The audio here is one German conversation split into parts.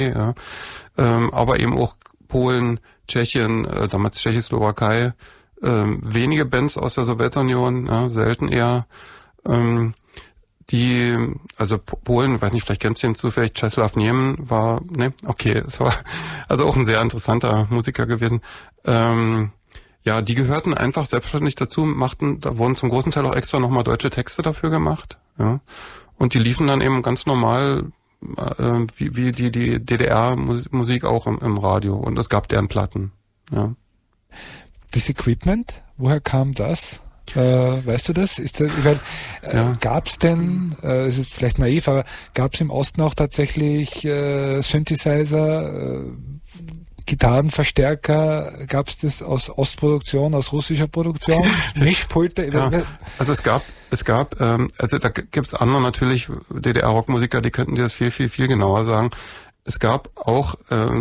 ja. Aber eben auch Polen, Tschechien, damals Tschechoslowakei, wenige Bands aus der Sowjetunion, ja, selten eher, also Polen, weiß nicht, vielleicht kennst du ihn zufällig, Czesław Niemen es war also auch ein sehr interessanter Musiker gewesen. Ja, die gehörten einfach selbstverständlich dazu, da wurden zum großen Teil auch extra nochmal deutsche Texte dafür gemacht, ja. Und die liefen dann eben ganz normal, wie die DDR-Musik auch im Radio. Und es gab deren Platten, ja. Das Equipment, woher kam das? Weißt du das? Gab es denn, es ist vielleicht naiv, aber gab es im Osten auch tatsächlich Synthesizer, Gitarrenverstärker? Gab es das aus Ostproduktion, aus russischer Produktion? Mischpulte? Ja, also es gab, also da gibt's andere natürlich, DDR-Rockmusiker, die könnten dir das viel, viel, viel genauer sagen. Es gab auch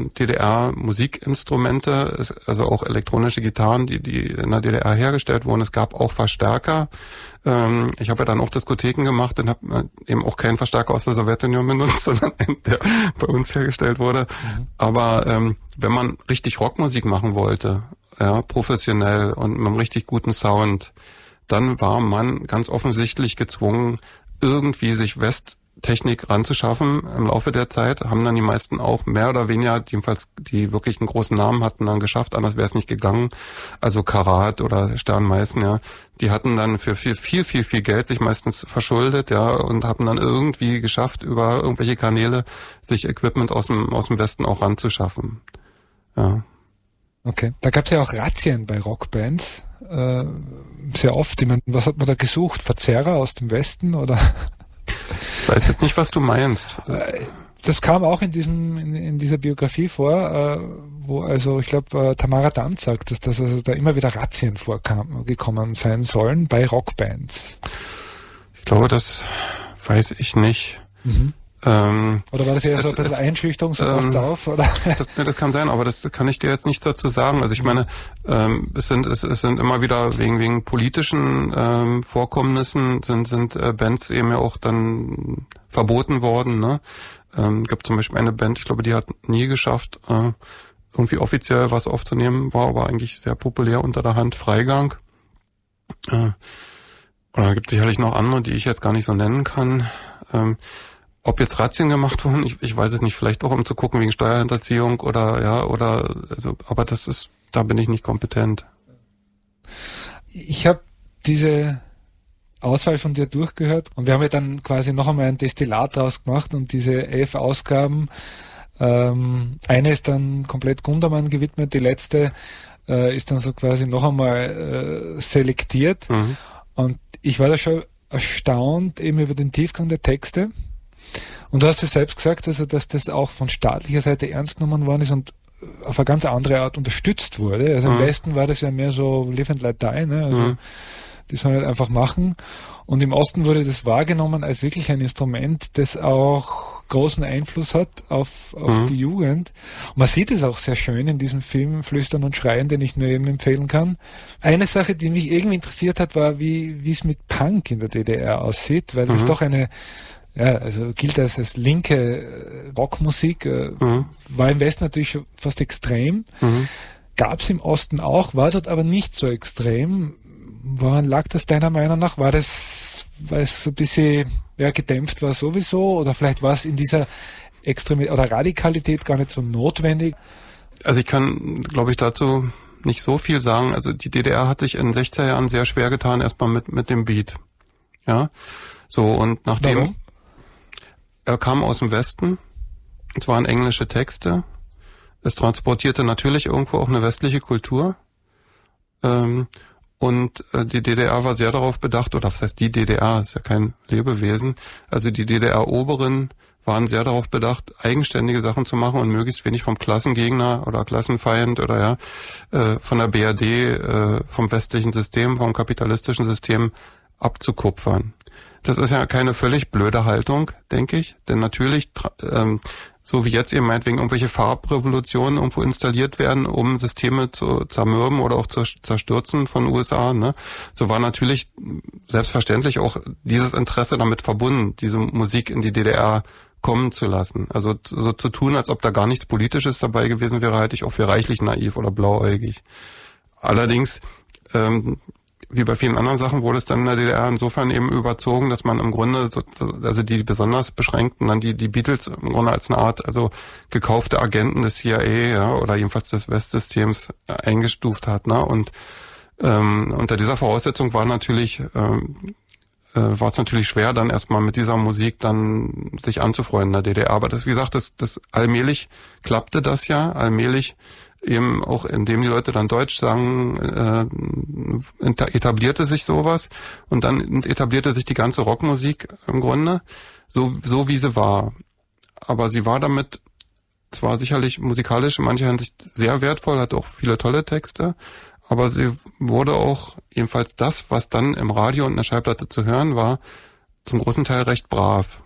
DDR-Musikinstrumente, also auch elektronische Gitarren, die in der DDR hergestellt wurden. Es gab auch Verstärker. Ich habe ja dann auch Diskotheken gemacht und habe eben auch keinen Verstärker aus der Sowjetunion benutzt, sondern der bei uns hergestellt wurde. Mhm. Aber wenn man richtig Rockmusik machen wollte, ja, professionell und mit einem richtig guten Sound, dann war man ganz offensichtlich gezwungen, irgendwie sich Westtechnik ranzuschaffen. Im Laufe der Zeit haben dann die meisten auch mehr oder weniger, jedenfalls die wirklich einen großen Namen hatten, dann geschafft, anders wäre es nicht gegangen. Also Karat oder Stern Meißen, ja, die hatten dann für viel, viel, viel, viel Geld sich meistens verschuldet, ja, und haben dann irgendwie geschafft, über irgendwelche Kanäle sich Equipment aus dem Westen auch ranzuschaffen. Ja. Okay, da gab es ja auch Razzien bei Rockbands, sehr oft. Ich meine, was hat man da gesucht? Verzerrer aus dem Westen oder? Ich weiß jetzt nicht, was du meinst. Das kam auch in dieser Biografie vor, wo also ich glaube Tamara Danz sagt, dass also da immer wieder Razzien gekommen sein sollen bei Rockbands. Ich glaube, das weiß ich nicht. Mhm. Oder war das eher so ein bisschen Einschüchterung, so passt's auf? Oder? Das kann sein, aber das kann ich dir jetzt nichts dazu sagen. Also ich meine, es sind immer wieder wegen politischen Vorkommnissen sind Bands eben ja auch dann verboten worden. Ne? Gibt zum Beispiel eine Band, ich glaube, die hat nie geschafft, irgendwie offiziell was aufzunehmen, war aber eigentlich sehr populär unter der Hand, Freigang. Oder gibt sicherlich noch andere, die ich jetzt gar nicht so nennen kann. Ob jetzt Razzien gemacht wurden, ich weiß es nicht, vielleicht auch um zu gucken wegen Steuerhinterziehung aber da bin ich nicht kompetent. Ich habe diese Auswahl von dir durchgehört und wir haben ja dann quasi noch einmal ein Destillat draus gemacht und diese 11 Ausgaben, eine ist dann komplett Gundermann gewidmet, die letzte ist dann so quasi noch einmal selektiert und ich war da schon erstaunt eben über den Tiefgang der Texte. Und du hast es selbst gesagt, also dass das auch von staatlicher Seite ernst genommen worden ist und auf eine ganz andere Art unterstützt wurde. Also im Westen war das ja mehr so live and let die, ne? Also die sollen halt einfach machen. Und im Osten wurde das wahrgenommen als wirklich ein Instrument, das auch großen Einfluss hat auf die Jugend. Und man sieht es auch sehr schön in diesem Film Flüstern und Schreien, den ich nur eben empfehlen kann. Eine Sache, die mich irgendwie interessiert hat, war, wie es mit Punk in der DDR aussieht, weil das doch also gilt als linke Rockmusik, war im Westen natürlich fast extrem. Gab es im Osten auch, war dort aber nicht so extrem. Woran lag das deiner Meinung nach? War es so ein bisschen gedämpft war sowieso oder vielleicht war es in dieser oder Radikalität gar nicht so notwendig? Also ich kann, glaube ich, dazu nicht so viel sagen. Also die DDR hat sich in den 60er Jahren sehr schwer getan, erstmal mit dem Beat. Ja, so und nachdem... Warum? Er kam aus dem Westen, es waren englische Texte, es transportierte natürlich irgendwo auch eine westliche Kultur und die DDR war sehr darauf bedacht, oder was heißt die DDR, ist ja kein Lebewesen, also die DDR-Oberen waren sehr darauf bedacht, eigenständige Sachen zu machen und möglichst wenig vom Klassengegner oder Klassenfeind oder von der BRD, vom westlichen System, vom kapitalistischen System abzukupfern. Das ist ja keine völlig blöde Haltung, denke ich. Denn natürlich, so wie jetzt eben meinetwegen irgendwelche Farbrevolutionen irgendwo installiert werden, um Systeme zu zermürben oder auch zu zerstürzen von USA, ne? So war natürlich selbstverständlich auch dieses Interesse damit verbunden, diese Musik in die DDR kommen zu lassen. Also so zu tun, als ob da gar nichts Politisches dabei gewesen wäre, halte ich auch für reichlich naiv oder blauäugig. Allerdings, wie bei vielen anderen Sachen, wurde es dann in der DDR insofern eben überzogen, dass man im Grunde, also die besonders Beschränkten, dann die Beatles im Grunde als eine Art, also gekaufte Agenten des CIA, ja, oder jedenfalls des Westsystems eingestuft hat, ne? Und unter dieser Voraussetzung war es natürlich schwer, dann erstmal mit dieser Musik dann sich anzufreunden in der DDR. Aber das, wie gesagt, das allmählich klappte das ja, allmählich eben auch, indem die Leute dann Deutsch sangen, etablierte sich sowas und dann etablierte sich die ganze Rockmusik im Grunde so wie sie war. Aber sie war damit zwar sicherlich musikalisch in mancher Hinsicht sehr wertvoll, hatte auch viele tolle Texte, aber sie wurde auch, jedenfalls das, was dann im Radio und in der Schallplatte zu hören war, zum großen Teil recht brav.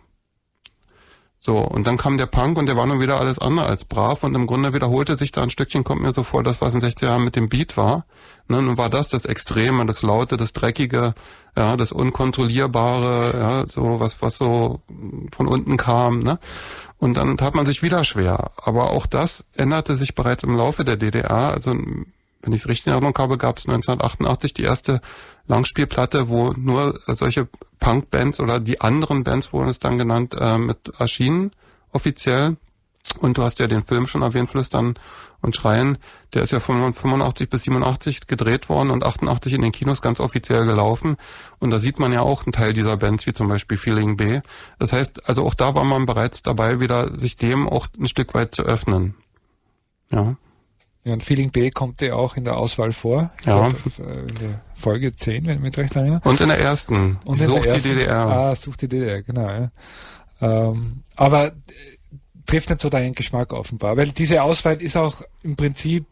So, und dann kam der Punk und der war nun wieder alles andere als brav und im Grunde wiederholte sich da ein Stückchen, kommt mir so vor, das, was in 60er Jahren mit dem Beat war. Ne, nun war das Extreme, das Laute, das Dreckige, ja, das Unkontrollierbare, ja, so was so von unten kam, ne. Und dann tat man sich wieder schwer. Aber auch das änderte sich bereits im Laufe der DDR. Also, wenn ich es richtig in Erinnerung habe, gab es 1988 die erste Langspielplatte, wo nur solche Punk-Bands oder die anderen Bands wurden es dann genannt, mit erschienen, offiziell. Und du hast ja den Film schon erwähnt, Flüstern und Schreien. Der ist ja von 85 bis 87 gedreht worden und 88 in den Kinos ganz offiziell gelaufen. Und da sieht man ja auch einen Teil dieser Bands, wie zum Beispiel Feeling B. Das heißt, also auch da war man bereits dabei, wieder sich dem auch ein Stück weit zu öffnen. Ja. Ja, und Feeling B kommt ja auch in der Auswahl vor. Ich glaube, in der Folge 10, wenn ich mich recht erinnere. Und in der ersten. Und Sucht die DDR. Sucht die DDR, genau. Ja. Aber trifft nicht so deinen Geschmack offenbar. Weil diese Auswahl ist auch im Prinzip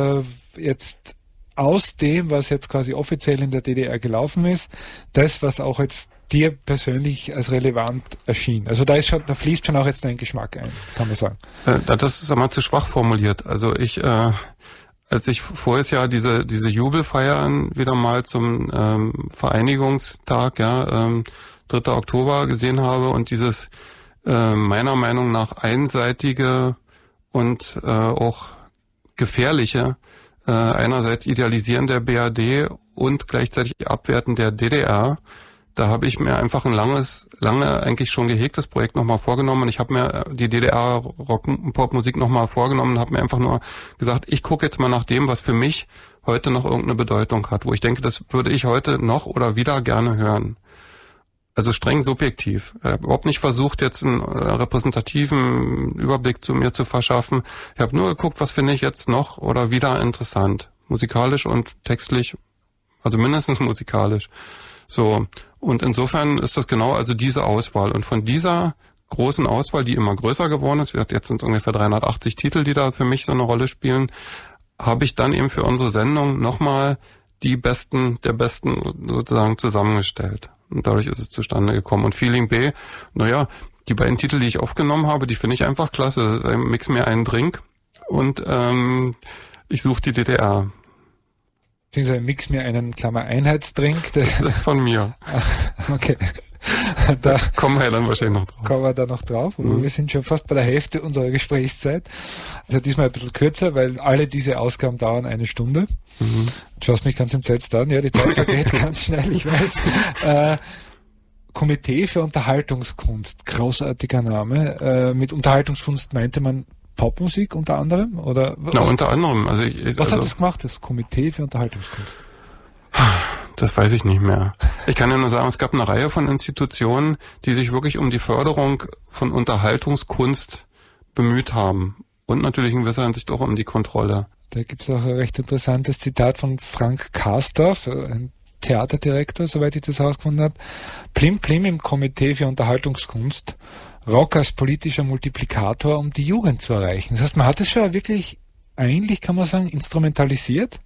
jetzt aus dem, was jetzt quasi offiziell in der DDR gelaufen ist, das, was auch jetzt dir persönlich als relevant erschien. Also da fließt schon auch jetzt dein Geschmack ein, kann man sagen. Das ist einmal zu schwach formuliert. Also als ich voriges Jahr diese Jubelfeiern wieder mal zum Vereinigungstag, 3. Oktober gesehen habe und dieses meiner Meinung nach einseitige und auch gefährliche, einerseits Idealisieren der BRD und gleichzeitig Abwerten der DDR, da habe ich mir einfach ein lange eigentlich schon gehegtes Projekt nochmal vorgenommen und ich habe mir die DDR-Rock-Pop-Musik nochmal vorgenommen und habe mir einfach nur gesagt, ich gucke jetzt mal nach dem, was für mich heute noch irgendeine Bedeutung hat, wo ich denke, das würde ich heute noch oder wieder gerne hören. Also streng subjektiv. Ich habe überhaupt nicht versucht, jetzt einen repräsentativen Überblick zu mir zu verschaffen. Ich habe nur geguckt, was finde ich jetzt noch oder wieder interessant. Musikalisch und textlich, also mindestens musikalisch. So, und insofern ist das genau also diese Auswahl. Und von dieser großen Auswahl, die immer größer geworden ist, jetzt sind es ungefähr 380 Titel, die da für mich so eine Rolle spielen, habe ich dann eben für unsere Sendung nochmal die Besten der Besten sozusagen zusammengestellt. Und dadurch ist es zustande gekommen. Und Feeling B, die beiden Titel, die ich aufgenommen habe, die finde ich einfach klasse. Das ist ein Mix mir einen Drink und ich suche die DDR. Beziehungsweise mix mir einen Einheitsdrink. Das ist von mir. Okay. Da kommen wir dann wahrscheinlich noch drauf. Kommen wir da noch drauf. Wir sind schon fast bei der Hälfte unserer Gesprächszeit. Also diesmal ein bisschen kürzer, weil alle diese Ausgaben dauern 1 Stunde. Du schaust mich ganz entsetzt an. Ja, die Zeit vergeht ganz schnell, ich weiß. Komitee für Unterhaltungskunst. Großartiger Name. Mit Unterhaltungskunst meinte man Popmusik unter anderem? Oder was? Na, unter anderem. Was hat das gemacht, das Komitee für Unterhaltungskunst? Das weiß ich nicht mehr. Ich kann ja nur sagen, es gab eine Reihe von Institutionen, die sich wirklich um die Förderung von Unterhaltungskunst bemüht haben. Und natürlich in gewisser Hinsicht auch um die Kontrolle. Da gibt es auch ein recht interessantes Zitat von Frank Karsdorf, ein Theaterdirektor, soweit ich das herausgefunden habe. Plim Plim im Komitee für Unterhaltungskunst. Rock als politischer Multiplikator, um die Jugend zu erreichen. Das heißt, man hat es schon wirklich, eigentlich kann man sagen, instrumentalisiert.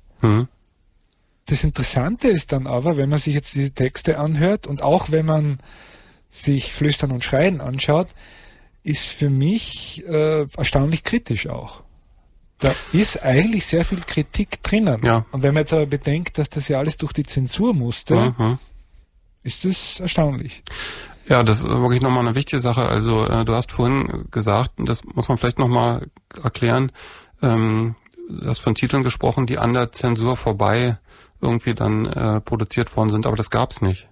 Das Interessante ist dann aber, wenn man sich jetzt diese Texte anhört und auch wenn man sich Flüstern und Schreien anschaut, ist für mich erstaunlich kritisch auch. Da ist eigentlich sehr viel Kritik drinnen. Ja. Und wenn man jetzt aber bedenkt, dass das ja alles durch die Zensur musste, ist das erstaunlich. Ja, das ist wirklich nochmal eine wichtige Sache. Also du hast vorhin gesagt, das muss man vielleicht nochmal erklären, du hast von Titeln gesprochen, die an der Zensur vorbei irgendwie dann produziert worden sind, aber das gab's nicht.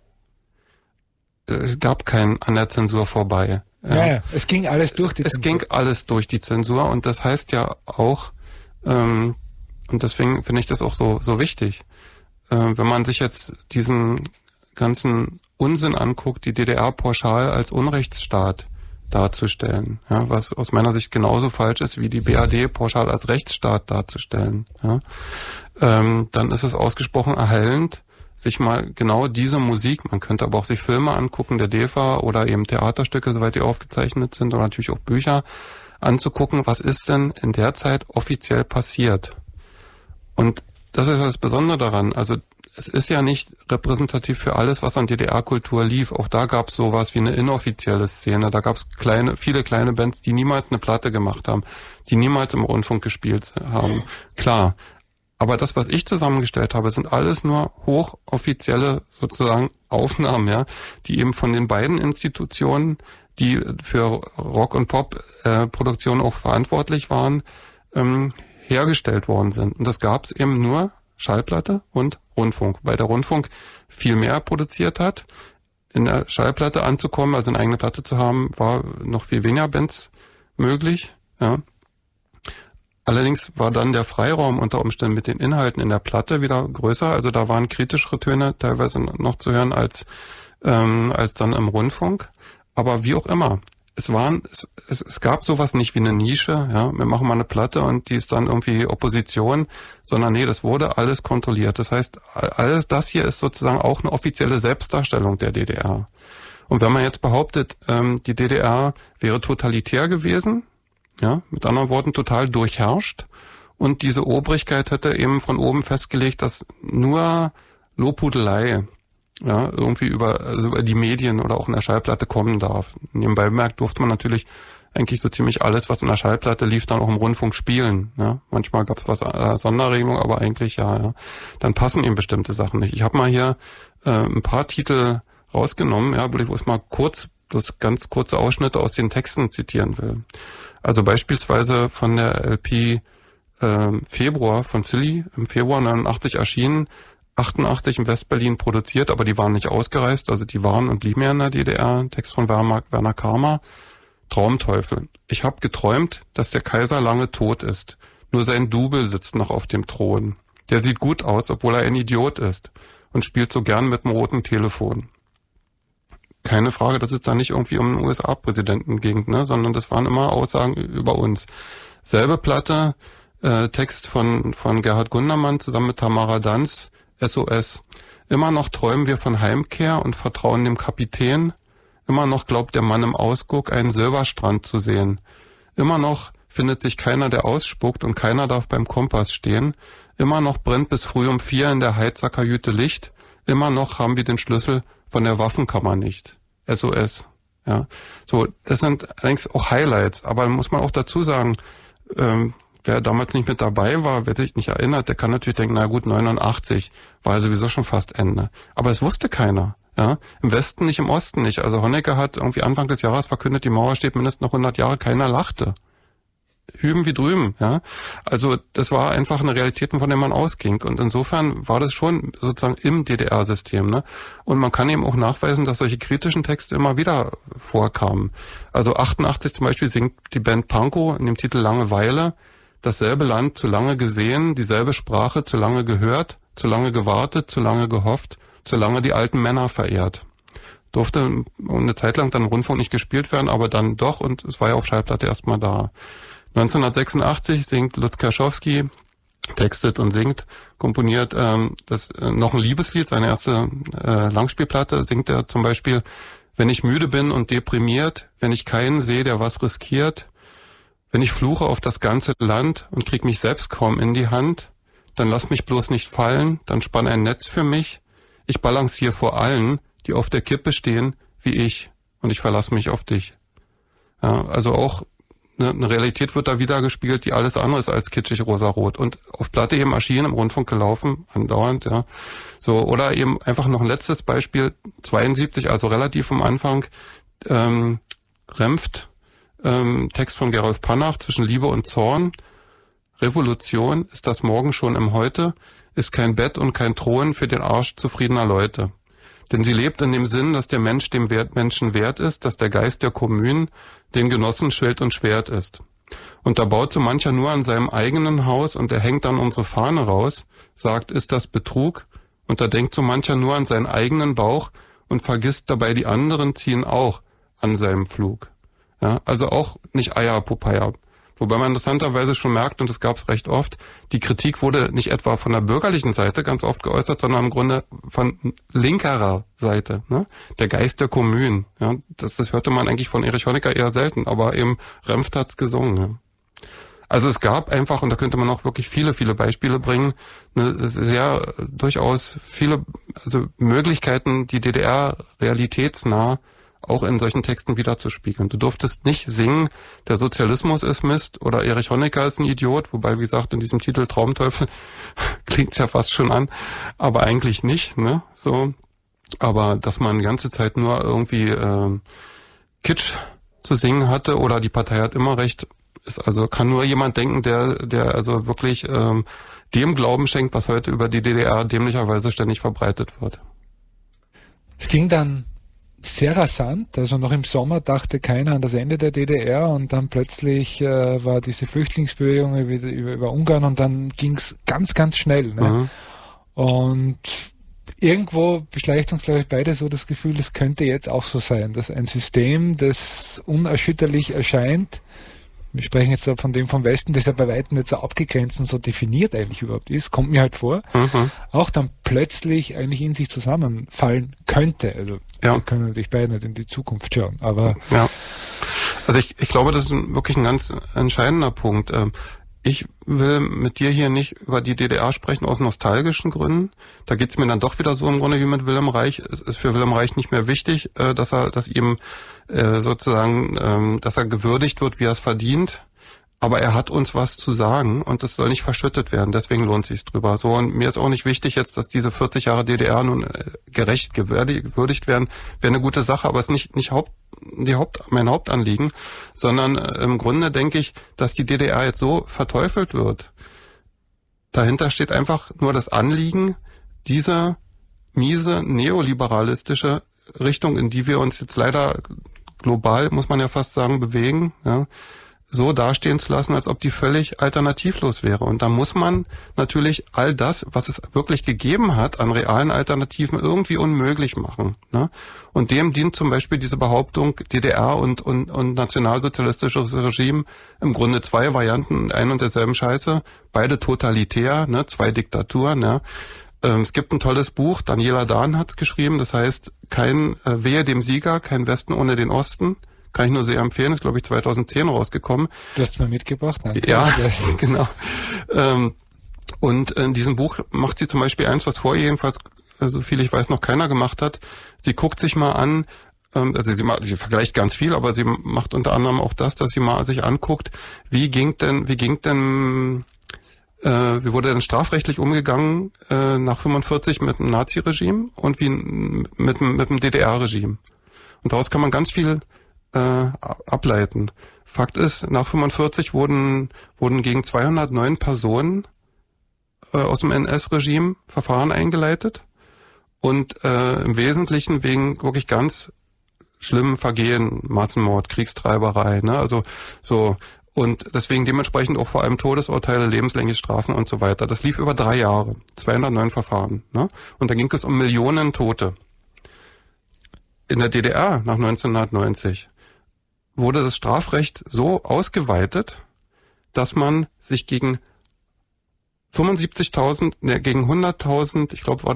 Es gab kein an der Zensur vorbei. Ja, es ging alles durch die Zensur. Es ging alles durch die Zensur und das heißt ja auch, und deswegen finde ich das auch so wichtig, wenn man sich jetzt diesen ganzen Unsinn anguckt, die DDR pauschal als Unrechtsstaat darzustellen, ja, was aus meiner Sicht genauso falsch ist, wie die BRD pauschal als Rechtsstaat darzustellen, ja, dann ist es ausgesprochen erhellend, sich mal genau diese Musik, man könnte aber auch sich Filme angucken, der DEFA oder eben Theaterstücke, soweit die aufgezeichnet sind, oder natürlich auch Bücher, anzugucken, was ist denn in der Zeit offiziell passiert. Und das ist das Besondere daran, also es ist ja nicht repräsentativ für alles, was an DDR-Kultur lief. Auch da gab es sowas wie eine inoffizielle Szene. Da gab es viele kleine Bands, die niemals eine Platte gemacht haben, die niemals im Rundfunk gespielt haben. Klar. Aber das, was ich zusammengestellt habe, sind alles nur hochoffizielle sozusagen Aufnahmen, ja, die eben von den beiden Institutionen, die für Rock- und Pop-Produktion auch verantwortlich waren, hergestellt worden sind. Und das gab es eben nur Schallplatte und Rundfunk. Weil der Rundfunk viel mehr produziert hat. In der Schallplatte anzukommen, also eine eigene Platte zu haben, war noch viel weniger Bands möglich. Ja. Allerdings war dann der Freiraum unter Umständen mit den Inhalten in der Platte wieder größer. Also da waren kritischere Töne teilweise noch zu hören als dann im Rundfunk. Aber wie auch immer. Es gab sowas nicht wie eine Nische, ja, wir machen mal eine Platte und die ist dann irgendwie Opposition, sondern nee, das wurde alles kontrolliert. Das heißt, alles das hier ist sozusagen auch eine offizielle Selbstdarstellung der DDR. Und wenn man jetzt behauptet, die DDR wäre totalitär gewesen, ja, mit anderen Worten total durchherrscht und diese Obrigkeit hätte eben von oben festgelegt, dass nur Lobhudelei ja, irgendwie über die Medien oder auch in der Schallplatte kommen darf. Nebenbei bemerkt durfte man natürlich eigentlich so ziemlich alles, was in der Schallplatte lief, dann auch im Rundfunk spielen. Ja. Manchmal gab es was Sonderregelung, aber eigentlich ja. Dann passen eben bestimmte Sachen nicht. Ich habe mal hier ein paar Titel rausgenommen, ja, wo ich mal bloß ganz kurze Ausschnitte aus den Texten zitieren will. Also beispielsweise von der LP Februar von Silly, im Februar 89 erschienen, 88 in Westberlin produziert, aber die waren nicht ausgereist, also die waren und blieben ja in der DDR. Text von Werner Karma. Traumteufel. Ich habe geträumt, dass der Kaiser lange tot ist. Nur sein Double sitzt noch auf dem Thron. Der sieht gut aus, obwohl er ein Idiot ist und spielt so gern mit dem roten Telefon. Keine Frage, dass es da nicht irgendwie um den USA-Präsidenten ging, ne, sondern das waren immer Aussagen über uns. Selbe Platte, Text von Gerhard Gundermann zusammen mit Tamara Danz, SOS. Immer noch träumen wir von Heimkehr und vertrauen dem Kapitän. Immer noch glaubt der Mann im Ausguck, einen Silberstrand zu sehen. Immer noch findet sich keiner, der ausspuckt und keiner darf beim Kompass stehen. Immer noch brennt bis früh um 4 in der Heizerkajüte Licht. Immer noch haben wir den Schlüssel von der Waffenkammer nicht. SOS. Ja. So, das sind allerdings auch Highlights, aber muss man auch dazu sagen, wer damals nicht mit dabei war, wer sich nicht erinnert, der kann natürlich denken, na gut, 89 war ja sowieso schon fast Ende. Aber es wusste keiner. Ja, im Westen nicht, im Osten nicht. Also Honecker hat irgendwie Anfang des Jahres verkündet, die Mauer steht mindestens noch 100 Jahre, keiner lachte. Hüben wie drüben, ja. Also das war einfach eine Realität, von der man ausging. Und insofern war das schon sozusagen im DDR-System, ne. Und man kann eben auch nachweisen, dass solche kritischen Texte immer wieder vorkamen. Also 88 zum Beispiel singt die Band Pankow in dem Titel Langeweile: Dasselbe Land zu lange gesehen, dieselbe Sprache zu lange gehört, zu lange gewartet, zu lange gehofft, zu lange die alten Männer verehrt. Durfte eine Zeit lang dann im Rundfunk nicht gespielt werden, aber dann doch, und es war ja auf Schallplatte erstmal da. 1986 singt Lutz Kerschowski, textet und singt, komponiert noch ein Liebeslied, seine erste Langspielplatte, singt er zum Beispiel: Wenn ich müde bin und deprimiert, wenn ich keinen sehe, der was riskiert, wenn ich fluche auf das ganze Land und krieg mich selbst kaum in die Hand, dann lass mich bloß nicht fallen, dann spann ein Netz für mich. Ich balanciere vor allen, die auf der Kippe stehen, wie ich, und ich verlasse mich auf dich. Ja, also auch Eine Realität wird da wiedergespiegelt, die alles andere ist als kitschig rosarot. Und auf Platte eben erschienen, im Rundfunk gelaufen, andauernd, ja. So, oder eben einfach noch ein letztes Beispiel, 72, also relativ am Anfang, Remft, Text von Gerolf Panach, zwischen Liebe und Zorn. Revolution ist das Morgen schon im Heute, ist kein Bett und kein Thron für den Arsch zufriedener Leute. Denn sie lebt in dem Sinn, dass der Mensch dem Menschen wert ist, dass der Geist der Kommunen den Genossen Schild und Schwert ist. Und da baut so mancher nur an seinem eigenen Haus und er hängt dann unsere Fahne raus, sagt, ist das Betrug? Und da denkt so mancher nur an seinen eigenen Bauch und vergisst dabei, die anderen ziehen auch an seinem Flug. Ja, also auch nicht Eierpuppeier. Wobei man interessanterweise schon merkt, und das gab es recht oft, die Kritik wurde nicht etwa von der bürgerlichen Seite ganz oft geäußert, sondern im Grunde von linkerer Seite. Ne? Der Geist der Kommunen. Ja? Das hörte man eigentlich von Erich Honecker eher selten, aber eben Remft hat's gesungen. Ja? Also es gab einfach, und da könnte man auch wirklich viele, viele Beispiele bringen, eine sehr durchaus viele Möglichkeiten, die DDR realitätsnah auch in solchen Texten wiederzuspiegeln. Du durftest nicht singen, der Sozialismus ist Mist oder Erich Honecker ist ein Idiot, wobei, wie gesagt, in diesem Titel Traumteufel klingt's ja fast schon an, aber eigentlich nicht, ne? So, aber dass man die ganze Zeit nur irgendwie Kitsch zu singen hatte oder die Partei hat immer recht, ist also kann nur jemand denken, der also wirklich dem Glauben schenkt, was heute über die DDR dämlicherweise ständig verbreitet wird. Es ging dann sehr rasant, also noch im Sommer dachte keiner an das Ende der DDR und dann plötzlich war diese Flüchtlingsbewegung über Ungarn und dann ging's ganz, ganz schnell. Ne? Mhm. Und irgendwo beschleicht uns, glaube ich, beide so das Gefühl, es könnte jetzt auch so sein, dass ein System, das unerschütterlich erscheint, wir sprechen jetzt von dem vom Westen, das ja bei weitem nicht so abgegrenzt und so definiert eigentlich überhaupt ist, kommt mir halt vor, auch dann plötzlich eigentlich in sich zusammenfallen könnte. Also wir können natürlich beide nicht in die Zukunft schauen, aber... Ja, also ich glaube, das ist wirklich ein ganz entscheidender Punkt. Ich will mit dir hier nicht über die DDR sprechen aus nostalgischen Gründen. Da geht's mir dann doch wieder so im Grunde wie mit Wilhelm Reich. Es ist für Wilhelm Reich nicht mehr wichtig, dass er gewürdigt wird, wie er es verdient. Aber er hat uns was zu sagen und das soll nicht verschüttet werden. Deswegen lohnt sich's drüber. So, und mir ist auch nicht wichtig jetzt, dass diese 40 Jahre DDR nun gerecht gewürdigt werden. Wäre eine gute Sache, aber es ist nicht mein Hauptanliegen, sondern im Grunde denke ich, dass die DDR jetzt so verteufelt wird. Dahinter steht einfach nur das Anliegen, diese miese neoliberalistische Richtung, in die wir uns jetzt leider global, muss man ja fast sagen, bewegen, ja, so dastehen zu lassen, als ob die völlig alternativlos wäre. Und da muss man natürlich all das, was es wirklich gegeben hat an realen Alternativen, irgendwie unmöglich machen. Ne? Und dem dient zum Beispiel diese Behauptung, DDR und nationalsozialistisches Regime, im Grunde zwei Varianten, ein und derselben Scheiße, beide totalitär, ne? Zwei Diktaturen. Ne? Es gibt ein tolles Buch, Daniela Dahn hat's geschrieben, das heißt, kein Wehe dem Sieger, kein Westen ohne den Osten. Kann ich nur sehr empfehlen, ist glaube ich 2010 rausgekommen. Du hast mir mitgebracht, danke. Ja, genau. Und in diesem Buch macht sie zum Beispiel eins, was vorher jedenfalls, so viel ich weiß, noch keiner gemacht hat. Sie guckt sich mal an, also sie vergleicht ganz viel, aber sie macht unter anderem auch das, dass sie mal sich anguckt, wie wurde denn strafrechtlich umgegangen nach 45 mit dem Nazi-Regime und wie mit dem DDR-Regime. Und daraus kann man ganz viel ableiten. Fakt ist, nach 45 wurden gegen 209 Personen aus dem NS-Regime Verfahren eingeleitet und im Wesentlichen wegen wirklich ganz schlimmen Vergehen, Massenmord, Kriegstreiberei, ne? Also so, und deswegen dementsprechend auch vor allem Todesurteile, lebenslängliche Strafen und so weiter. Das lief über 3 Jahre, 209 Verfahren, ne? Und da ging es um Millionen Tote. In der DDR nach 1990 wurde das Strafrecht so ausgeweitet, dass man sich gegen 100.000, ich glaube,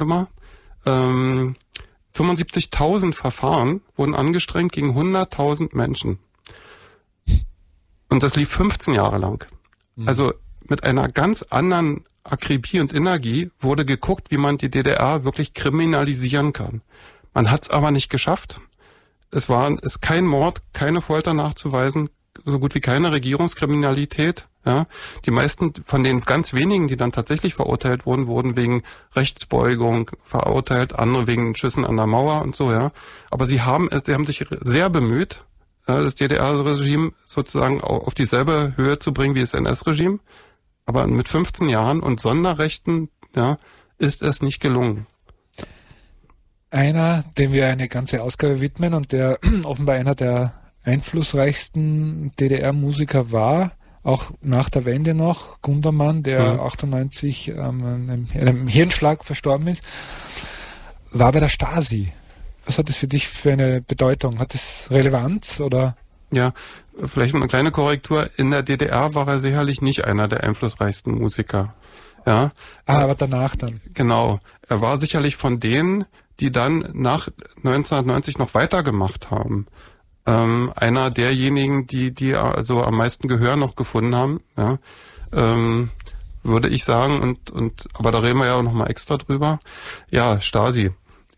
75.000 Verfahren wurden angestrengt gegen 100.000 Menschen. Und das lief 15 Jahre lang. Also mit einer ganz anderen Akribie und Energie wurde geguckt, wie man die DDR wirklich kriminalisieren kann. Man hat es aber nicht geschafft. Es ist kein Mord, keine Folter nachzuweisen, so gut wie keine Regierungskriminalität. Ja, die meisten von den ganz wenigen, die dann tatsächlich verurteilt wurden, wurden wegen Rechtsbeugung verurteilt, andere wegen Schüssen an der Mauer und so, ja. Aber sie haben sich sehr bemüht, das DDR-Regime sozusagen auf dieselbe Höhe zu bringen wie das NS-Regime. Aber mit 15 Jahren und Sonderrechten, ja, ist es nicht gelungen. Einer, dem wir eine ganze Ausgabe widmen und der offenbar einer der einflussreichsten DDR-Musiker war, auch nach der Wende noch, Gundermann, der 98 einem Hirnschlag verstorben ist, war bei der Stasi. Was hat das für dich für eine Bedeutung? Hat das Relevanz oder? Ja, vielleicht eine kleine Korrektur. In der DDR war er sicherlich nicht einer der einflussreichsten Musiker. Ja. Aber danach dann. Genau. Er war sicherlich von denen, die dann nach 1990 noch weitergemacht haben. Einer derjenigen, die also am meisten Gehör noch gefunden haben, ja, würde ich sagen, aber da reden wir ja auch noch mal extra drüber. Ja, Stasi.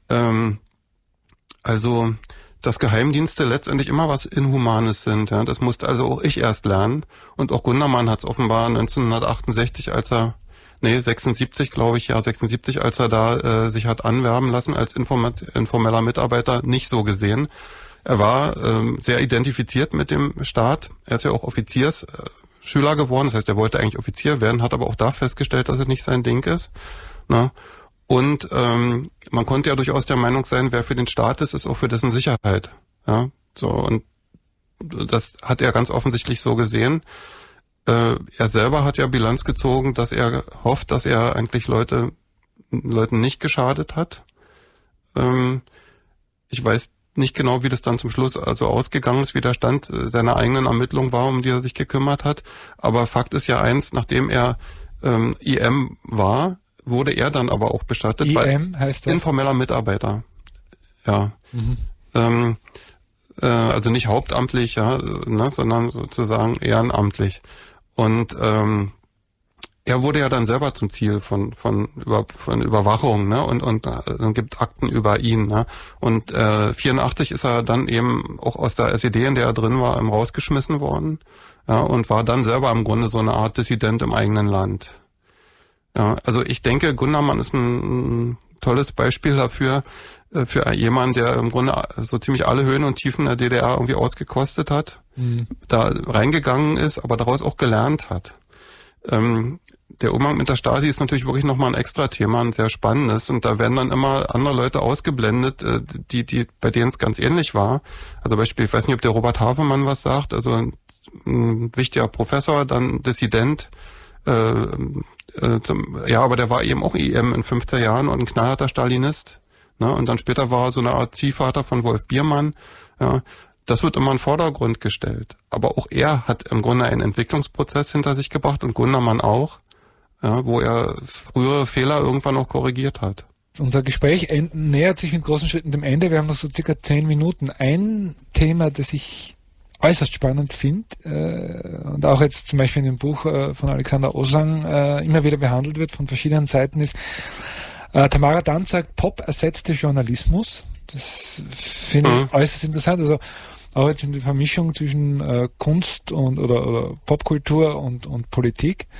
Also, dass Geheimdienste letztendlich immer was Inhumanes sind, ja, das musste also auch ich erst lernen. Und auch Gundermann hat es offenbar 1968, 76, glaube ich, 76, als er da sich hat anwerben lassen als informeller Mitarbeiter, nicht so gesehen. Er war sehr identifiziert mit dem Staat. Er ist ja auch Offiziersschüler geworden. Das heißt, er wollte eigentlich Offizier werden, hat aber auch da festgestellt, dass es nicht sein Ding ist. Ne? Und man konnte ja durchaus der Meinung sein, wer für den Staat ist auch für dessen Sicherheit. Ja, so, und das hat er ganz offensichtlich so gesehen. Er selber hat ja Bilanz gezogen, dass er hofft, dass er eigentlich Leuten nicht geschadet hat. Ich weiß nicht genau, wie das dann zum Schluss also ausgegangen ist, wie der Stand seiner eigenen Ermittlung war, um die er sich gekümmert hat. Aber Fakt ist ja eins, nachdem er IM war, wurde er dann aber auch bestattet. IM heißt das? Informeller Mitarbeiter. Ja. Also nicht hauptamtlich, ja, ne, sondern sozusagen ehrenamtlich. Und er wurde ja dann selber zum Ziel von Überwachung, ne, und dann gibt Akten über ihn, ne. Und 84 ist er dann eben auch aus der SED, in der er drin war, rausgeschmissen worden, ja, und war dann selber im Grunde so eine Art Dissident im eigenen Land. Ja, also ich denke, Gundermann ist ein tolles Beispiel dafür, für jemanden, der im Grunde so ziemlich alle Höhen und Tiefen der DDR irgendwie ausgekostet hat, da reingegangen ist, aber daraus auch gelernt hat. Der Umgang mit der Stasi ist natürlich wirklich nochmal ein extra Thema, ein sehr spannendes, und da werden dann immer andere Leute ausgeblendet, bei denen es ganz ähnlich war. Also Beispiel, ich weiß nicht, ob der Robert Havemann was sagt, also ein wichtiger Professor, dann Dissident, aber der war eben auch IM in 50er Jahren und ein knallharter Stalinist. Ne? Und dann später war er so eine Art Ziehvater von Wolf Biermann. Ja? Das wird immer in den Vordergrund gestellt. Aber auch er hat im Grunde einen Entwicklungsprozess hinter sich gebracht und Gundermann auch, ja, wo er frühere Fehler irgendwann auch korrigiert hat. Unser Gespräch nähert sich mit großen Schritten dem Ende. Wir haben noch so circa 10 Minuten. Ein Thema, das ich äußerst spannend finde und auch jetzt zum Beispiel in dem Buch von Alexander Oslang immer wieder behandelt wird von verschiedenen Seiten, ist Tamara Danz sagt, Pop ersetzte Journalismus. Das finde ich äußerst interessant. Also auch jetzt in der Vermischung zwischen Kunst und oder Popkultur und Politik.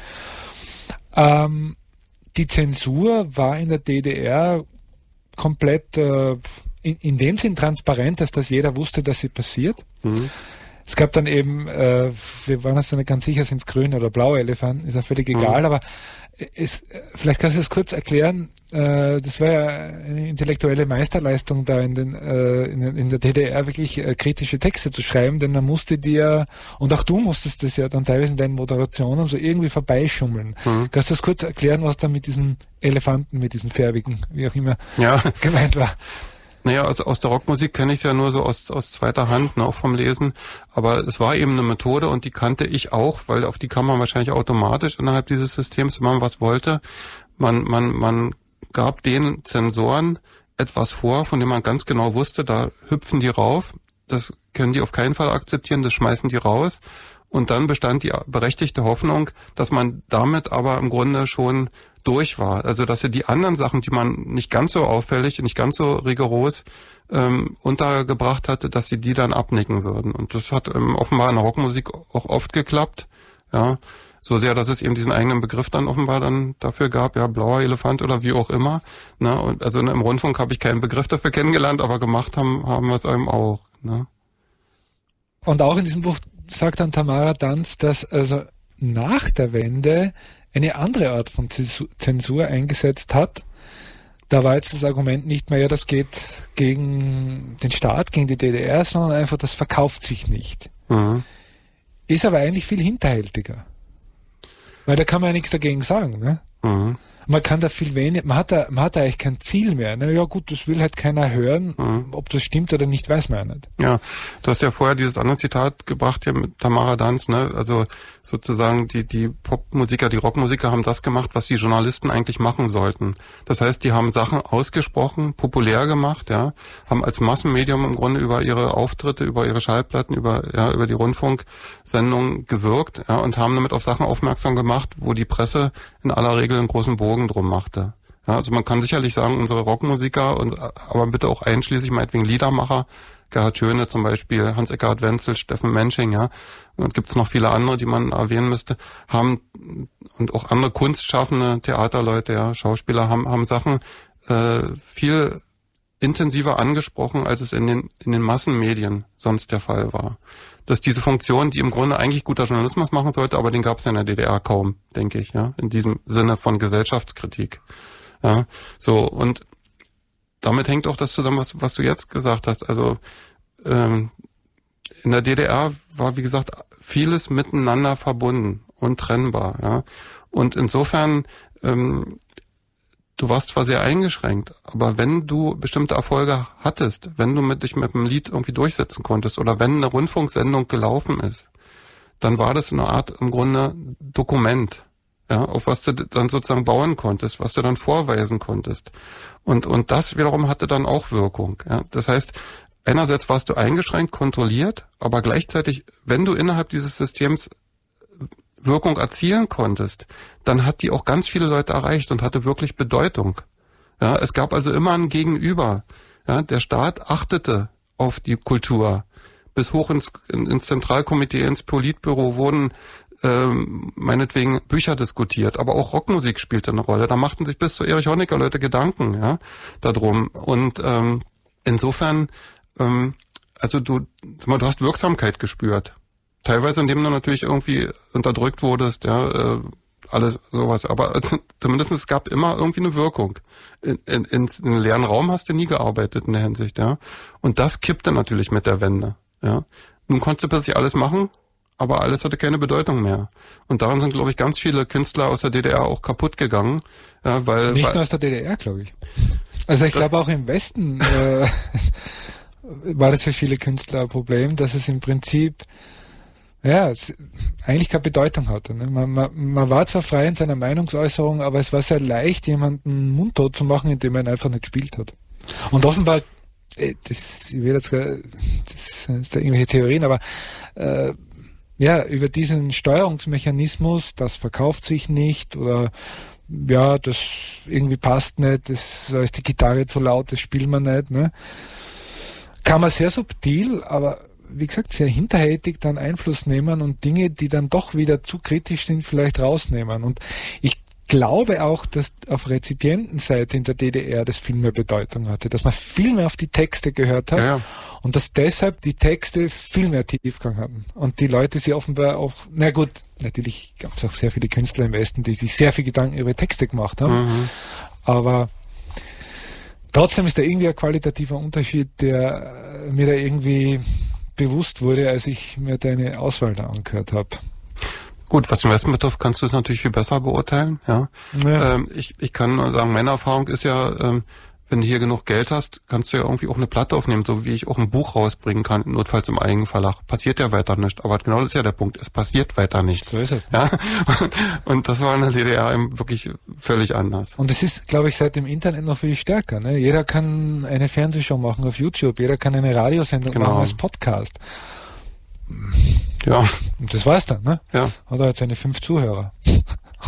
Die Zensur war in der DDR komplett in dem Sinn transparent, dass das jeder wusste, dass sie passiert. Es gab dann eben, wir waren uns nicht ganz sicher, sind es grüne oder blaue Elefanten, ist ja völlig egal, aber vielleicht kannst du das kurz erklären, das war ja eine intellektuelle Meisterleistung da in der DDR wirklich kritische Texte zu schreiben, denn man musste dir, und auch du musstest das ja dann teilweise in deinen Moderationen so irgendwie vorbeischummeln. Kannst du das kurz erklären, was da mit diesem Elefanten, mit diesem färbigen, wie auch immer, gemeint war? Naja, also aus der Rockmusik kenne ich es ja nur so aus zweiter Hand, ne, auch vom Lesen. Aber es war eben eine Methode und die kannte ich auch, weil auf die kam man wahrscheinlich automatisch innerhalb dieses Systems, wenn man was wollte. Man gab den Zensoren etwas vor, von dem man ganz genau wusste, da hüpfen die rauf. Das können die auf keinen Fall akzeptieren, das schmeißen die raus. Und dann bestand die berechtigte Hoffnung, dass man damit aber im Grunde schon durch war. Also dass sie die anderen Sachen, die man nicht ganz so auffällig, nicht ganz so rigoros untergebracht hatte, dass sie die dann abnicken würden. Und das hat offenbar in der Rockmusik auch oft geklappt. Ja, so sehr, dass es eben diesen eigenen Begriff dann offenbar dann dafür gab, ja, blauer Elefant oder wie auch immer. Ne? Und also im Rundfunk habe ich keinen Begriff dafür kennengelernt, aber gemacht haben wir es eben auch. Ne? Und auch in diesem Buch sagt dann Tamara Danz, dass also nach der Wende eine andere Art von Zensur eingesetzt hat. Da war jetzt das Argument nicht mehr, ja, das geht gegen den Staat, gegen die DDR, sondern einfach, das verkauft sich nicht. Mhm. Ist aber eigentlich viel hinterhältiger. Weil da kann man ja nichts dagegen sagen, ne? Mhm. Man kann da viel weniger, man hat da eigentlich kein Ziel mehr. Ne? Ja gut, das will halt keiner hören. Ob das stimmt oder nicht, weiß man ja nicht. Ja, du hast ja vorher dieses andere Zitat gebracht hier mit Tamara Danz, ne? Also sozusagen die Popmusiker, die Rockmusiker haben das gemacht, was die Journalisten eigentlich machen sollten. Das heißt, die haben Sachen ausgesprochen, populär gemacht, ja, haben als Massenmedium im Grunde über ihre Auftritte, über ihre Schallplatten, über die Rundfunksendungen gewirkt, ja, und haben damit auf Sachen aufmerksam gemacht, wo die Presse in aller Regel einen großen Bogen drum machte. Ja, also man kann sicherlich sagen, unsere Rockmusiker, aber bitte auch einschließlich meinetwegen Liedermacher, Gerhard Schöne zum Beispiel, Hans-Eckhard Wenzel, Steffen Mensching, ja, und gibt's noch viele andere, die man erwähnen müsste, haben, und auch andere kunstschaffende Theaterleute, ja, Schauspieler, haben Sachen viel intensiver angesprochen, als es in den Massenmedien sonst der Fall war. Dass diese Funktion, die im Grunde eigentlich guter Journalismus machen sollte, aber den gab es ja in der DDR kaum, denke ich, ja, in diesem Sinne von Gesellschaftskritik. Ja, so, und damit hängt auch das zusammen, was du jetzt gesagt hast. Also in der DDR war, wie gesagt, vieles miteinander verbunden, untrennbar, ja. Und insofern, du warst zwar sehr eingeschränkt, aber wenn du bestimmte Erfolge hattest, wenn du dich mit einem Lied irgendwie durchsetzen konntest oder wenn eine Rundfunksendung gelaufen ist, dann war das eine Art im Grunde Dokument, ja, auf was du dann sozusagen bauen konntest, was du dann vorweisen konntest. Und das wiederum hatte dann auch Wirkung, ja. Das heißt, einerseits warst du eingeschränkt, kontrolliert, aber gleichzeitig, wenn du innerhalb dieses Systems Wirkung erzielen konntest, dann hat die auch ganz viele Leute erreicht und hatte wirklich Bedeutung. Ja, es gab also immer ein Gegenüber. Ja, der Staat achtete auf die Kultur. Bis hoch ins Zentralkomitee, ins Politbüro wurden meinetwegen Bücher diskutiert, aber auch Rockmusik spielte eine Rolle. Da machten sich bis zu Erich Honecker Leute Gedanken, ja, darum. Und insofern, also du hast Wirksamkeit gespürt. Teilweise, indem du natürlich irgendwie unterdrückt wurdest, ja, alles sowas. Aber zumindest es gab immer irgendwie eine Wirkung. In einem leeren Raum hast du nie gearbeitet in der Hinsicht, ja. Und das kippte natürlich mit der Wende, ja. Nun konntest du plötzlich alles machen, aber alles hatte keine Bedeutung mehr. Und daran sind, glaube ich, ganz viele Künstler aus der DDR auch kaputt gegangen, ja, weil... Nicht nur aus der DDR, glaube ich. Also ich glaube auch im Westen war das für viele Künstler ein Problem, dass es im Prinzip es eigentlich keine Bedeutung hatte. Ne? Man war zwar frei in seiner Meinungsäußerung, aber es war sehr leicht, jemanden mundtot zu machen, indem man einfach nicht gespielt hat. Und offenbar, das sind da irgendwelche Theorien, aber über diesen Steuerungsmechanismus, das verkauft sich nicht oder ja, das irgendwie passt nicht, da ist die Gitarre zu laut, das spielt man nicht, ne? Kann man sehr subtil, aber wie gesagt, sehr hinterhältig dann Einfluss nehmen und Dinge, die dann doch wieder zu kritisch sind, vielleicht rausnehmen. Und ich glaube auch, dass auf Rezipientenseite in der DDR das viel mehr Bedeutung hatte, dass man viel mehr auf die Texte gehört hat und dass deshalb die Texte viel mehr Tiefgang hatten. Und die Leute sie offenbar auch, na gut, natürlich gab es auch sehr viele Künstler im Westen, die sich sehr viel Gedanken über Texte gemacht haben, aber trotzdem ist da irgendwie ein qualitativer Unterschied, der mir da irgendwie bewusst wurde, als ich mir deine Auswahl da angehört habe. Gut, was den Westen betrifft, kannst du es natürlich viel besser beurteilen. Ja. Ich kann nur sagen, meine Erfahrung ist ja, wenn du hier genug Geld hast, kannst du ja irgendwie auch eine Platte aufnehmen, so wie ich auch ein Buch rausbringen kann, notfalls im Eigenverlag. Passiert ja weiter nichts. Aber genau das ist ja der Punkt. Es passiert weiter nichts. So ist es. Ja? Und das war in der DDR eben wirklich völlig anders. Und es ist, glaube ich, seit dem Internet noch viel stärker. Ne? Jeder kann eine Fernsehshow machen auf YouTube. Jeder kann eine Radiosendung machen als Podcast. Ja. Und das war's dann, ne? Ja. Oder hat seine 5 Zuhörer. Und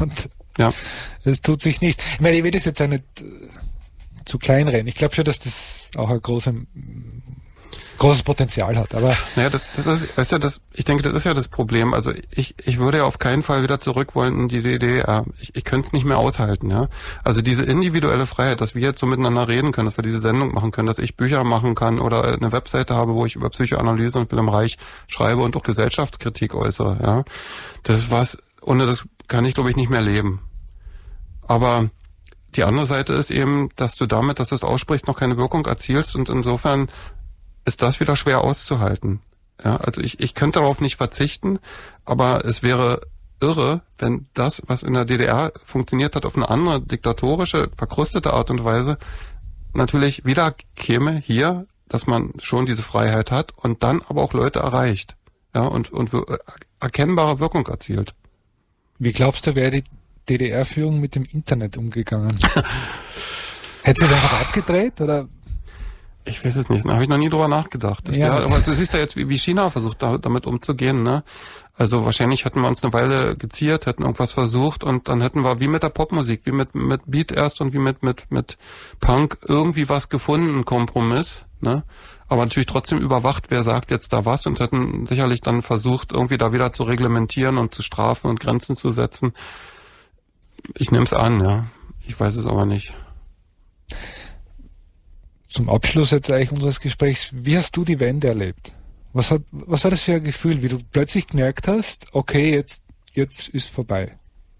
Ja. Es tut sich nichts. Ich meine, ich will das jetzt auch nicht zu klein reden. Ich glaube schon, dass das auch ein großes Potenzial hat. Aber naja, das ist ja ich denke, das ist ja das Problem. Also ich würde ja auf keinen Fall wieder zurück wollen in die DDR. Ich könnte es nicht mehr aushalten, ja. Also diese individuelle Freiheit, dass wir jetzt so miteinander reden können, dass wir diese Sendung machen können, dass ich Bücher machen kann oder eine Webseite habe, wo ich über Psychoanalyse und Wilhelm Reich schreibe und auch Gesellschaftskritik äußere, ja. Das ist was, ohne das kann ich, glaube ich, nicht mehr leben. Aber die andere Seite ist eben, dass du damit, dass du es aussprichst, noch keine Wirkung erzielst und insofern ist das wieder schwer auszuhalten. Ja, also ich könnte darauf nicht verzichten, aber es wäre irre, wenn das, was in der DDR funktioniert hat, auf eine andere diktatorische, verkrustete Art und Weise natürlich wieder käme hier, dass man schon diese Freiheit hat und dann aber auch Leute erreicht, ja, und erkennbare Wirkung erzielt. Wie glaubst du, wäre die DDR-Führung mit dem Internet umgegangen? Hätte sie es einfach abgedreht oder? Ich weiß es nicht, da habe ich noch nie drüber nachgedacht. Aber du siehst ja jetzt, wie China versucht, damit umzugehen, ne? Also wahrscheinlich hätten wir uns eine Weile geziert, hätten irgendwas versucht und dann hätten wir wie mit der Popmusik, wie mit Beat erst und wie mit Punk irgendwie was gefunden, einen Kompromiss, ne? Aber natürlich trotzdem überwacht, wer sagt jetzt da was und hätten sicherlich dann versucht, irgendwie da wieder zu reglementieren und zu strafen und Grenzen zu setzen. Ich nehme es an, ja. Ich weiß es aber nicht. Zum Abschluss jetzt eigentlich unseres Gesprächs, wie hast du die Wende erlebt? Was war das für ein Gefühl, wie du plötzlich gemerkt hast, okay, jetzt ist vorbei?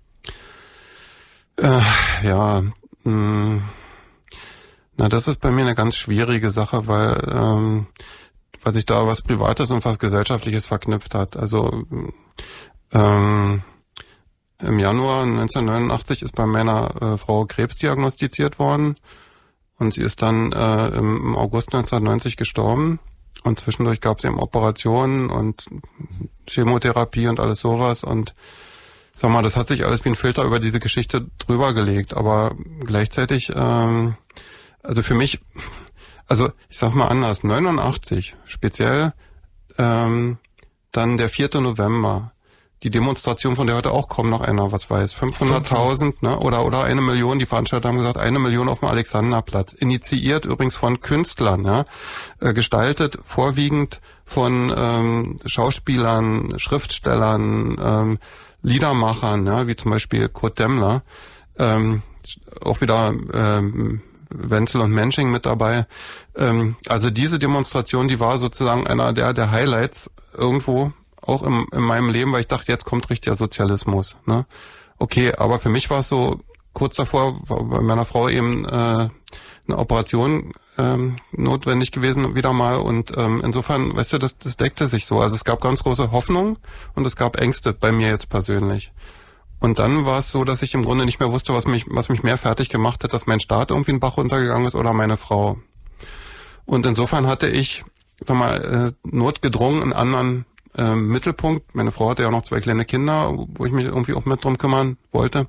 Das ist bei mir eine ganz schwierige Sache, weil sich da was Privates und was Gesellschaftliches verknüpft hat. Also im Januar 1989 ist bei meiner Frau Krebs diagnostiziert worden. Und sie ist dann im August 1990 gestorben. Und zwischendurch gab es eben Operationen und Chemotherapie und alles sowas. Und sag mal, das hat sich alles wie ein Filter über diese Geschichte drüber gelegt. Aber gleichzeitig, also für mich, also ich sag mal anders, 89 speziell, dann der 4. November. Die Demonstration, von der heute auch kaum noch einer was weiß. 500.000, ne? Oder 1 Million. Die Veranstalter haben gesagt, 1 Million auf dem Alexanderplatz. Initiiert übrigens von Künstlern, ja? Gestaltet vorwiegend von Schauspielern, Schriftstellern, Liedermachern, ja? Wie zum Beispiel Kurt Demmler. Auch wieder Wenzel und Mensching mit dabei. Also diese Demonstration, die war sozusagen einer der Highlights irgendwo, auch in meinem Leben, weil ich dachte, jetzt kommt richtiger Sozialismus. Ne? Okay, aber für mich war es so, kurz davor war bei meiner Frau eben eine Operation notwendig gewesen, wieder mal. Und insofern, weißt du, das deckte sich so. Also es gab ganz große Hoffnung und es gab Ängste bei mir jetzt persönlich. Und dann war es so, dass ich im Grunde nicht mehr wusste, was mich mehr fertig gemacht hat, dass mein Staat irgendwie in den Bach runtergegangen ist oder meine Frau. Und insofern hatte ich, notgedrungen einen anderen Mittelpunkt. Meine Frau hatte ja noch 2 kleine Kinder, wo ich mich irgendwie auch mit drum kümmern wollte.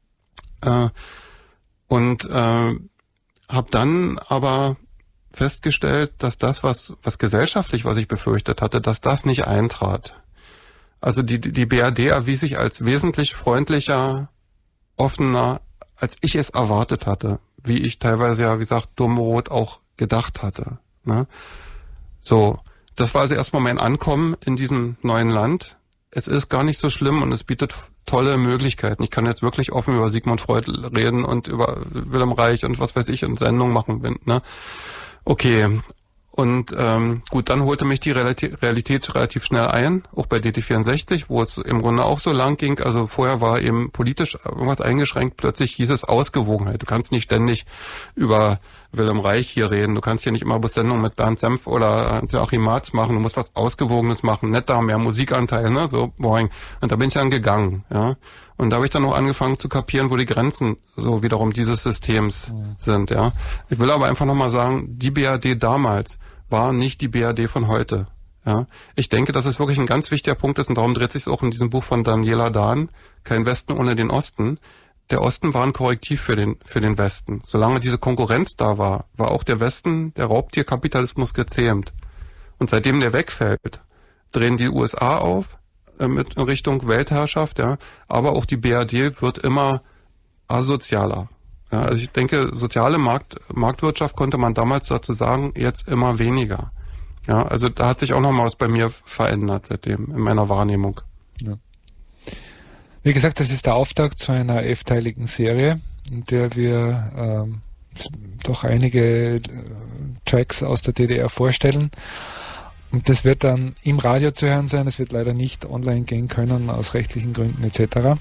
Und habe dann aber festgestellt, dass das, was gesellschaftlich, was ich befürchtet hatte, dass das nicht eintrat. Also die BRD erwies sich als wesentlich freundlicher, offener, als ich es erwartet hatte. Wie ich teilweise ja, wie gesagt, dummrot auch gedacht hatte. Ne? So. Das war also erstmal mein Ankommen in diesem neuen Land. Es ist gar nicht so schlimm und es bietet tolle Möglichkeiten. Ich kann jetzt wirklich offen über Sigmund Freud reden und über Wilhelm Reich und was weiß ich und Sendungen machen. Ne? Okay. Und gut, dann holte mich die Realität relativ schnell ein, auch bei DT64, wo es im Grunde auch so lang ging. Also vorher war eben politisch irgendwas eingeschränkt, plötzlich hieß es Ausgewogenheit. Du kannst nicht ständig über Wilhelm Reich hier reden, du kannst hier nicht immer Sendungen mit Bernd Senf oder Hans-Joachim Marz machen, du musst was Ausgewogenes machen, netter, mehr Musikanteil, ne, so boing. Und da bin ich dann gegangen, ja. Und da habe ich dann auch angefangen zu kapieren, wo die Grenzen so wiederum dieses Systems sind, ja. Ich will aber einfach nochmal sagen, die BRD damals war nicht die BRD von heute, ja. Ich denke, dass es wirklich ein ganz wichtiger Punkt ist und darum dreht sich auch in diesem Buch von Daniela Dahn, Kein Westen ohne den Osten. Der Osten war ein Korrektiv für den Westen. Solange diese Konkurrenz da war, war auch der Westen, der Raubtierkapitalismus gezähmt. Und seitdem der wegfällt, drehen die USA auf, in Richtung Weltherrschaft, ja. Aber auch die BRD wird immer asozialer. Ja, also ich denke, soziale Marktwirtschaft konnte man damals dazu sagen, jetzt immer weniger. Ja, also da hat sich auch noch mal was bei mir verändert seitdem in meiner Wahrnehmung. Ja. Wie gesagt, das ist der Auftakt zu einer 11-teiligen Serie, in der wir doch einige Tracks aus der DDR vorstellen. Und das wird dann im Radio zu hören sein. Es wird leider nicht online gehen können, aus rechtlichen Gründen etc.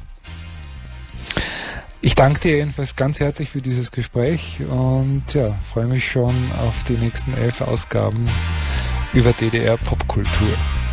Ich danke dir jedenfalls ganz herzlich für dieses Gespräch und ja, freue mich schon auf die nächsten 11 Ausgaben über DDR Popkultur.